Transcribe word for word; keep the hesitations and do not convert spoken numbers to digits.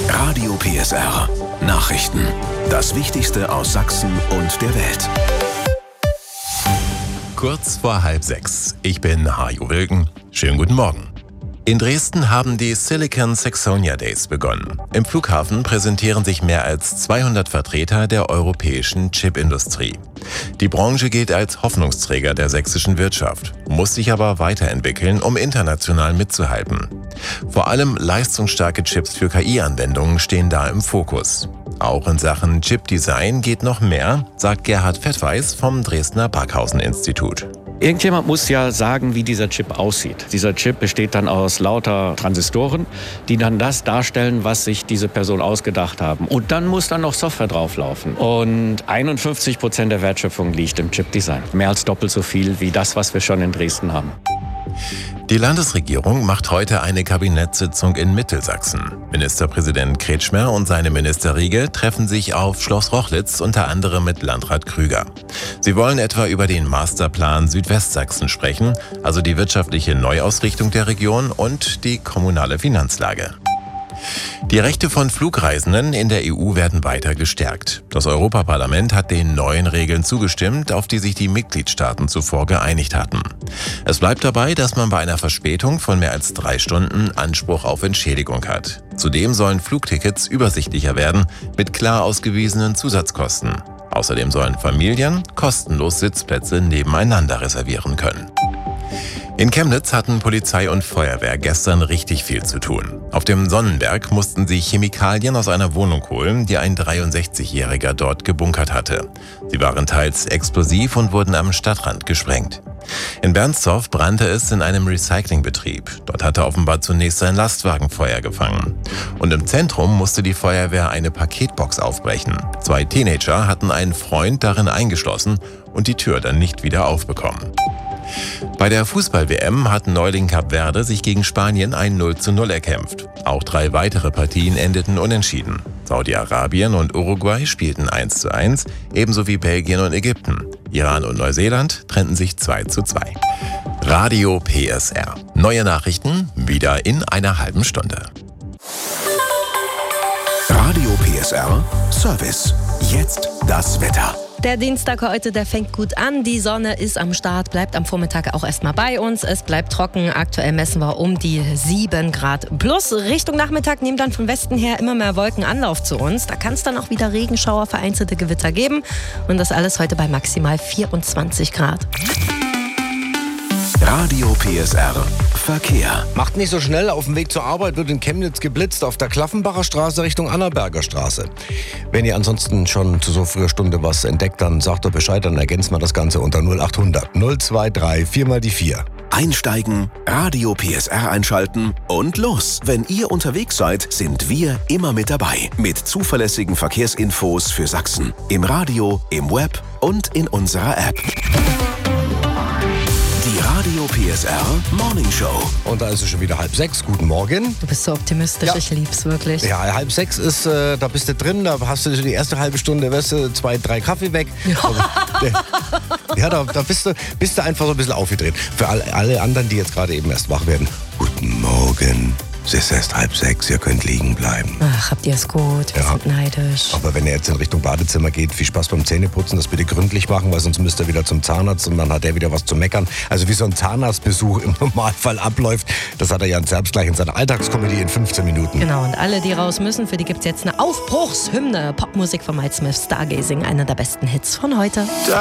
Radio P S R. Nachrichten. Das Wichtigste aus Sachsen und der Welt. Kurz vor halb sechs. Ich bin Hajo Wilken. Schönen guten Morgen. In Dresden haben die Silicon Saxonia Days begonnen. Im Flughafen präsentieren sich mehr als zweihundert Vertreter der europäischen Chipindustrie. Die Branche gilt als Hoffnungsträger der sächsischen Wirtschaft, muss sich aber weiterentwickeln, um international mitzuhalten. Vor allem leistungsstarke Chips für K I-Anwendungen stehen da im Fokus. Auch in Sachen Chipdesign geht noch mehr, sagt Gerhard Fettweis vom Dresdner Barkhausen-Institut. Irgendjemand muss ja sagen, wie dieser Chip aussieht. Dieser Chip besteht dann aus lauter Transistoren, die dann das darstellen, was sich diese Person ausgedacht haben. Und dann muss dann noch Software drauflaufen. Und einundfünfzig Prozent der Wertschöpfung liegt im Chipdesign. Mehr als doppelt so viel wie das, was wir schon in Dresden haben. Die Landesregierung macht heute eine Kabinettssitzung in Mittelsachsen. Ministerpräsident Kretschmer und seine Ministerriege treffen sich auf Schloss Rochlitz, unter anderem mit Landrat Krüger. Sie wollen etwa über den Masterplan Südwestsachsen sprechen, also die wirtschaftliche Neuausrichtung der Region und die kommunale Finanzlage. Die Rechte von Flugreisenden in der E U werden weiter gestärkt. Das Europaparlament hat den neuen Regeln zugestimmt, auf die sich die Mitgliedstaaten zuvor geeinigt hatten. Es bleibt dabei, dass man bei einer Verspätung von mehr als drei Stunden Anspruch auf Entschädigung hat. Zudem sollen Flugtickets übersichtlicher werden, mit klar ausgewiesenen Zusatzkosten. Außerdem sollen Familien kostenlos Sitzplätze nebeneinander reservieren können. In Chemnitz hatten Polizei und Feuerwehr gestern richtig viel zu tun. Auf dem Sonnenberg mussten sie Chemikalien aus einer Wohnung holen, die ein dreiundsechzigjähriger dort gebunkert hatte. Sie waren teils explosiv und wurden am Stadtrand gesprengt. In Bernstorf brannte es in einem Recyclingbetrieb. Dort hatte offenbar zunächst ein Lastwagen Feuer gefangen. Und im Zentrum musste die Feuerwehr eine Paketbox aufbrechen. Zwei Teenager hatten einen Freund darin eingeschlossen und die Tür dann nicht wieder aufbekommen. Bei der Fußball-W M hat Neuling Kap Verde sich gegen Spanien ein null zu null erkämpft. Auch drei weitere Partien endeten unentschieden. Saudi-Arabien und Uruguay spielten eins zu eins, ebenso wie Belgien und Ägypten. Iran und Neuseeland trennten sich zwei zu zwei. Radio P S R. Neue Nachrichten wieder in einer halben Stunde. Radio P S R Service. Jetzt das Wetter. Der Dienstag heute, der fängt gut an. Die Sonne ist am Start, bleibt am Vormittag auch erstmal bei uns. Es bleibt trocken. Aktuell messen wir um die sieben Grad plus. Richtung Nachmittag nehmen dann von Westen her immer mehr Wolken Anlauf zu uns. Da kann es dann auch wieder Regenschauer, vereinzelte Gewitter geben. Und das alles heute bei maximal vierundzwanzig Grad. Radio P S R Verkehr. Macht nicht so schnell, auf dem Weg zur Arbeit wird in Chemnitz geblitzt auf der Klaffenbacher Straße Richtung Annaberger Straße. Wenn ihr ansonsten schon zu so früher Stunde was entdeckt, dann sagt doch Bescheid, dann ergänzt man das Ganze unter null acht hundert null zwei drei vier mal die vier. Einsteigen, Radio P S R einschalten und los. Wenn ihr unterwegs seid, sind wir immer mit dabei. Mit zuverlässigen Verkehrsinfos für Sachsen. Im Radio, im Web und in unserer App. Die Radio P S R Morning Show. Und da ist es schon wieder halb sechs. Guten Morgen. Du bist so optimistisch, Ja. Ich lieb's wirklich. Ja, halb sechs ist, äh, da bist du drin, da hast du die erste halbe Stunde, weißt du, zwei, drei Kaffee weg. Ja, ja da, da bist, du, bist du einfach so ein bisschen aufgedreht. Für alle, alle anderen, die jetzt gerade eben erst wach werden. Guten Morgen. Es ist erst halb sechs, ihr könnt liegen bleiben. Ach, habt ihr es gut? Wir Ja. sind neidisch. Aber wenn ihr jetzt in Richtung Badezimmer geht, viel Spaß beim Zähneputzen, das bitte gründlich machen, weil sonst müsst ihr wieder zum Zahnarzt und dann hat er wieder was zu meckern. Also wie so ein Zahnarztbesuch im Normalfall abläuft, das hat er Jan Zerbst gleich in seiner Alltagskomödie in fünfzehn Minuten. Genau, und alle, die raus müssen, für die gibt's jetzt eine Aufbruchshymne. Popmusik von Mike Smith, Stargazing, einer der besten Hits von heute.